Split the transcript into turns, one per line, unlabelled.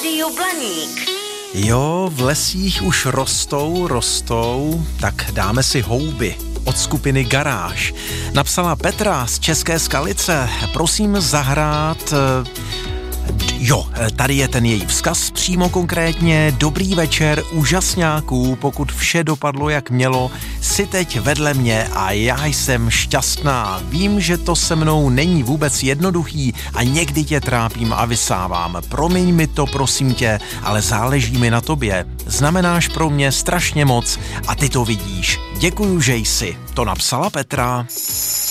Rádiu Blaník.
Jo, v lesích už rostou, tak dáme si houby. Od skupiny Garáž. Napsala Petra z České Skalice. Prosím zahrát... tady je ten její vzkaz přímo konkrétně. Dobrý večer, úžasňáků, pokud vše dopadlo jak mělo, si teď vedle mě a já jsem šťastná. Vím, že to se mnou není vůbec jednoduchý a někdy tě trápím a vysávám. Promiň mi to, prosím tě, ale záleží mi na tobě. Znamenáš pro mě strašně moc a ty to vidíš. Děkuju, že jsi. To napsala Petra.